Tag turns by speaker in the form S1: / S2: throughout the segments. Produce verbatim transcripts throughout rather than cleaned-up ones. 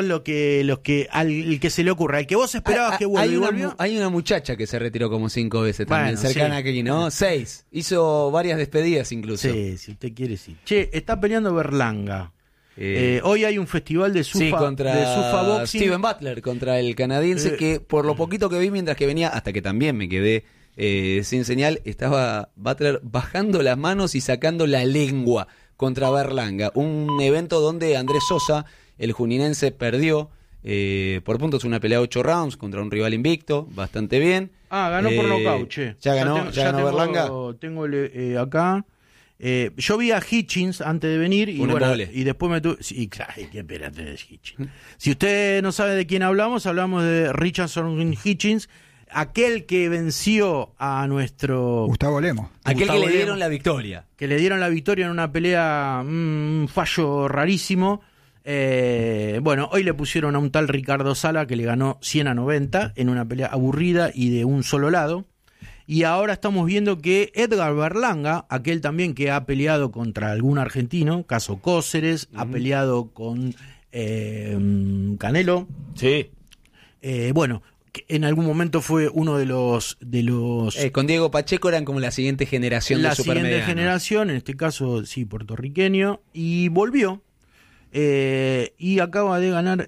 S1: todos los que, los que al el que se le ocurra, el que vos esperabas
S2: hay,
S1: que vuelva.
S2: Hay
S1: y
S2: una,
S1: volvió.
S2: hay una muchacha que se retiró como cinco veces también,
S1: Bueno,
S2: cercana
S1: sí.
S2: aquí, ¿no? Seis. Hizo varias despedidas incluso.
S1: Sí, si usted quiere, sí. Che, está peleando Berlanga.
S2: Eh,
S1: Eh, hoy hay un festival de Sufa,
S2: sí, contra
S1: de Sufa Boxing.
S2: Steven Butler, contra el canadiense,
S1: Eh,
S2: que por lo poquito que vi mientras que venía, hasta que también me quedé eh, sin señal, estaba Butler bajando las manos y sacando la lengua contra Berlanga. Un evento donde Andrés Sosa, el juninense, perdió eh, por puntos, una pelea de ocho rounds contra un rival invicto, bastante bien.
S1: Ah, ganó por
S2: Eh,
S1: nocaut, che.
S2: ¿Ya ganó,
S1: tengo-
S2: ya ganó
S1: tengo-
S2: Berlanga?
S1: Tengo eh, acá. Eh, yo vi a Hitchins antes de venir y
S2: Un
S1: bueno,
S2: embole.
S1: y después me tuve. Sí, claro, ¿qué espérate de Hitchins? Si usted no sabe de quién hablamos, hablamos de Richardson Hitchins, aquel que venció a nuestro.
S3: Gustavo Lemos.
S2: Aquel
S1: Gustavo
S2: que le dieron
S1: Lemos,
S2: la victoria.
S1: que le dieron la victoria en una pelea, mm, un fallo rarísimo. Eh, bueno, hoy le pusieron a un tal Ricardo Sala que le ganó cien a noventa en una pelea aburrida y de un solo lado. Y ahora estamos viendo que Edgar Berlanga, aquel también que ha peleado contra algún argentino, caso Cóceres, uh-huh. ha peleado con eh, Canelo.
S2: Sí.
S1: Eh, bueno, que en algún momento fue uno de los... de los
S2: eh, con Diego Pacheco eran como la siguiente generación
S1: la
S2: de
S1: siguiente
S2: supermedianos.
S1: generación, en este caso, sí, puertorriqueño, y volvió. Eh, y acaba de ganar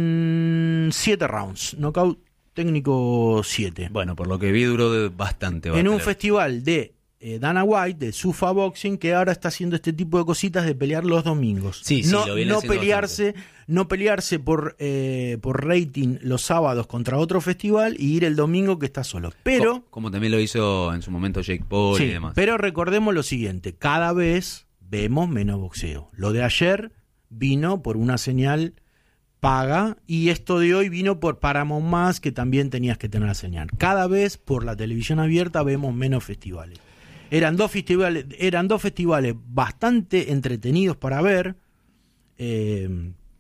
S1: en siete rounds, knockout técnico siete.
S2: Bueno, por lo que vi duró de bastante.
S1: En un festival de eh, Dana White, de Sufa Boxing, que ahora está haciendo este tipo de cositas de pelear los domingos.
S2: Sí, sí,
S1: no,
S2: lo viene
S1: no
S2: haciendo
S1: pelearse,
S2: bastante.
S1: no pelearse por eh, por rating los sábados contra otro festival y ir el domingo que está solo. Pero
S2: como, como también lo hizo en su momento Jake Paul
S1: sí,
S2: y demás.
S1: Pero recordemos lo siguiente, cada vez vemos menos boxeo. Lo de ayer vino por una señal paga y esto de hoy vino por Paramount Más, que también tenías que tener la señal. Cada vez por la televisión abierta vemos menos festivales. Eran dos festivales, eran dos festivales bastante entretenidos para ver, eh,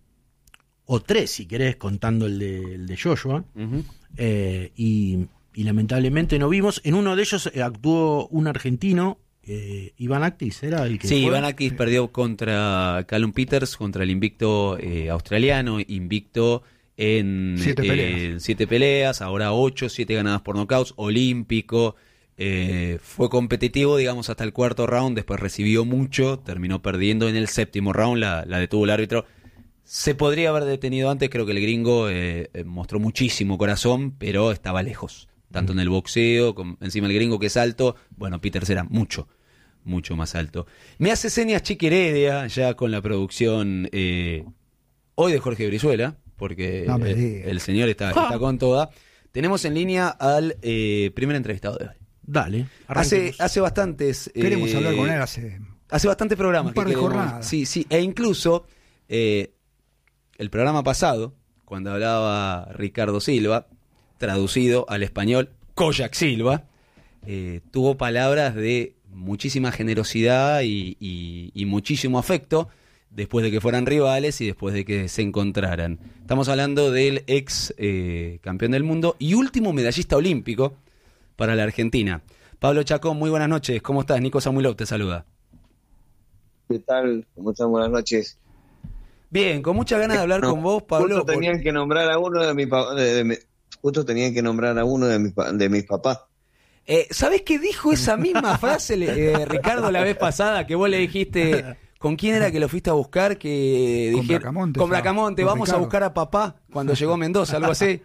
S1: o tres si querés, contando el de, el de Joshua, uh-huh. eh, y, y lamentablemente no vimos. En uno de ellos actuó un argentino, Eh, Iván Actis era el que
S2: sí,
S1: fue.
S2: Iván Actis perdió contra Callum Peters, contra el invicto eh, australiano, invicto en
S3: siete,
S2: eh,
S3: peleas.
S2: siete peleas, ahora ocho, siete ganadas por knockouts, olímpico, eh, fue competitivo, digamos, hasta el cuarto round, después recibió mucho, terminó perdiendo en el séptimo round, la, la detuvo el árbitro. Se podría haber detenido antes, creo que el gringo eh, mostró muchísimo corazón, pero estaba lejos, tanto en el boxeo, con, encima el gringo que es alto, bueno, Peters era mucho. mucho más alto. Me hace señas Chiqui Heredia, ya con la producción eh, hoy de Jorge Brizuela, porque
S3: no
S2: el, el señor está, está con toda. Tenemos en línea al eh, primer entrevistado de hoy.
S1: Dale.
S2: Hace, hace bastantes...
S3: Queremos
S2: eh,
S3: hablar con él hace...
S2: Hace bastantes programas.
S3: Un par
S2: que
S3: de
S2: queremos,
S3: jornadas.
S2: Sí, sí, e incluso eh, el programa pasado, cuando hablaba Ricardo Silva, traducido al español, Koyak Silva, eh, tuvo palabras de muchísima generosidad y, y, y muchísimo afecto después de que fueran rivales y después de que se encontraran. Estamos hablando del ex eh, campeón del mundo y último medallista olímpico para la Argentina. Pablo Chacón, muy buenas noches. ¿Cómo estás? Nico Samuilov te saluda.
S4: ¿Qué tal? ¿Cómo están? Buenas noches.
S2: Bien, con muchas ganas de hablar
S4: no,
S2: con vos, Pablo.
S4: Justo tenían por... que nombrar a uno de mis de, de, de, justo tenían que nombrar a uno de mis de mis papás.
S2: Eh, ¿Sabés qué dijo esa misma frase, eh, Ricardo, la vez pasada? Que vos le dijiste, ¿con quién era que lo fuiste a buscar? Que
S3: con
S2: dije,
S3: Bracamonte.
S2: Con Bracamonte, vamos
S3: Ricardo.
S2: a buscar a papá cuando llegó a Mendoza, algo así.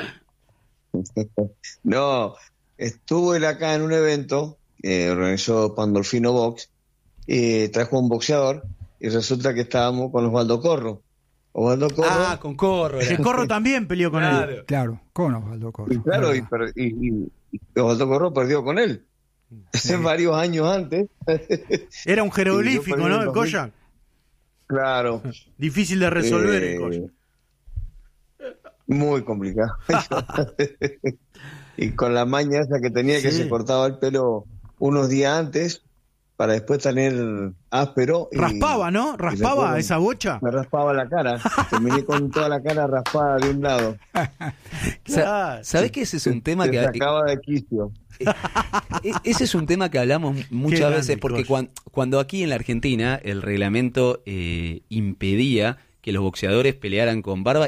S4: No, estuvo él acá en un evento que organizó Pandolfino Box, y trajo un boxeador, y resulta que estábamos con Osvaldo Corro. Osvaldo Corro.
S2: Ah, con Corro.
S1: El Corro también peleó con
S2: claro.
S1: él.
S3: Claro, con Osvaldo Corro.
S4: Y claro, y, y, y, y Osvaldo Corro perdió con él. Hace sí. varios años antes.
S1: Era un jeroglífico, ¿no? El Koyak.
S4: Claro.
S1: Difícil de resolver eh, el Koyak.
S4: Muy complicado. Y con la maña esa que tenía, sí. que se cortaba el pelo unos días antes para después tener áspero. Y,
S1: raspaba, ¿no? Raspaba esa bocha.
S4: Me raspaba la cara. Terminé con toda la cara raspada de un lado.
S2: Claro. ¿Sabés que ese es un tema
S4: se
S2: que...
S4: sacaba de quicio.
S2: Ese es un tema que hablamos muchas Qué veces, porque cuando, cuando aquí en la Argentina el reglamento eh, impedía que los boxeadores pelearan con barba,